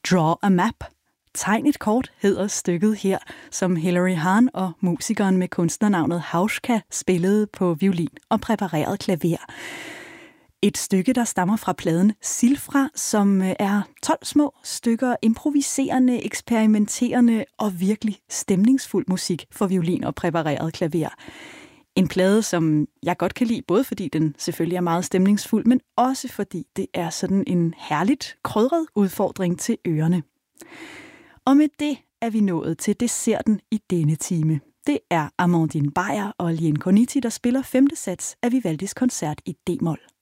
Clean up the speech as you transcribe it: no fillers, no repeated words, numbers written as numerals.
Draw a Map. Tegn et kort hedder stykket her, som Hilary Hahn og musikeren med kunstnernavnet Hauschka spillede på violin og præpareret klaver. Et stykke, der stammer fra pladen Silfra, som er 12 små stykker improviserende, eksperimenterende og virkelig stemningsfuld musik for violin og præpareret klaver. En plade, som jeg godt kan lide, både fordi den selvfølgelig er meget stemningsfuld, men også fordi det er sådan en herligt krydret udfordring til ørerne. Og med det er vi nået til desserten i denne time. Det er Amandine Bayer og Lien Corniti, der spiller 5. sats af Vivaldis koncert i D-mol.